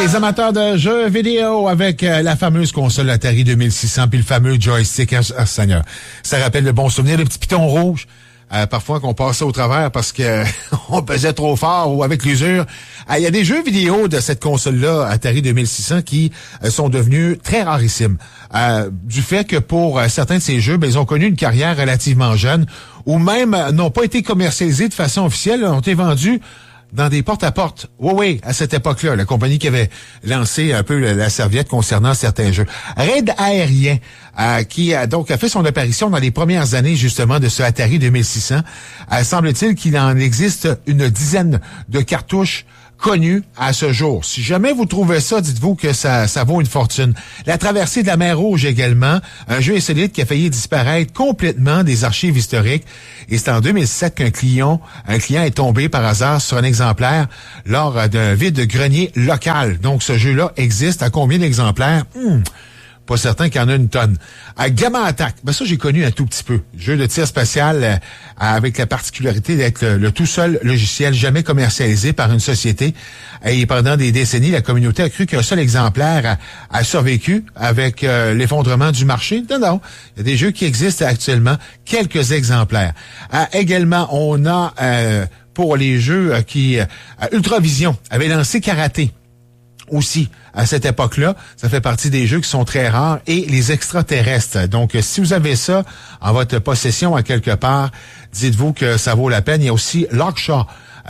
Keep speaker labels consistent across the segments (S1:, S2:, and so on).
S1: Les amateurs de jeux vidéo avec la fameuse console Atari 2600 puis le fameux joystick, Seigneur. Ça rappelle le bon souvenir, le petit piton rouge. Parfois qu'on passait au travers parce que on pesait trop fort ou avec l'usure. Il y a des jeux vidéo de cette console-là, Atari 2600, qui sont devenus très rarissimes. Du fait que pour certains de ces jeux, ils ont connu une carrière relativement jeune ou même n'ont pas été commercialisés de façon officielle, ont été vendus dans des porte-à-porte. Oui, à cette époque-là, la compagnie qui avait lancé un peu la serviette concernant certains jeux. Raid Aérien, qui a fait son apparition dans les premières années, justement, de ce Atari 2600. Semble-t-il qu'il en existe une dizaine de cartouches connu à ce jour. Si jamais vous trouvez ça, dites-vous que ça vaut une fortune. La traversée de la mer Rouge également, un jeu insolite qui a failli disparaître complètement des archives historiques. Et c'est en 2007 qu'un client est tombé par hasard sur un exemplaire lors d'un vide-grenier local. Donc ce jeu-là existe. À combien d'exemplaires? Pas certain qu'il y en a une tonne. Gamma Attack, ça j'ai connu un tout petit peu. Jeu de tir spatial avec la particularité d'être le tout seul logiciel jamais commercialisé par une société. Et pendant des décennies, la communauté a cru qu'un seul exemplaire a survécu avec l'effondrement du marché. Non. Il y a des jeux qui existent actuellement, quelques exemplaires. Également, on a pour les jeux qui Ultravision avait lancé Karaté. Aussi, à cette époque-là, ça fait partie des jeux qui sont très rares et les extraterrestres. Donc, si vous avez ça en votre possession à quelque part, dites-vous que ça vaut la peine. Il y a aussi Lockshaw.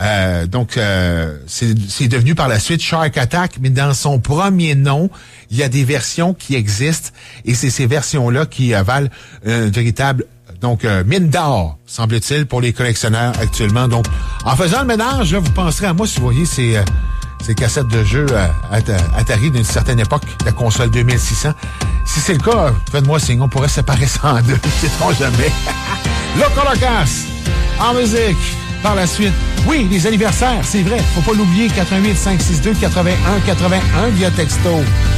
S1: C'est devenu par la suite Shark Attack, mais dans son premier nom, il y a des versions qui existent et c'est ces versions-là qui valent un véritable mine d'or, semble-t-il, pour les collectionneurs actuellement. Donc, en faisant le ménage, là, vous penserez à moi si vous voyez ces cassettes de jeux Atari d'une certaine époque, la console 2600. Si c'est le cas, faites-moi signe, on pourrait séparer ça en deux, sait-on jamais. Locas, en musique, par la suite. Oui, les anniversaires, c'est vrai, faut pas l'oublier, 88 562 81 81 via texto.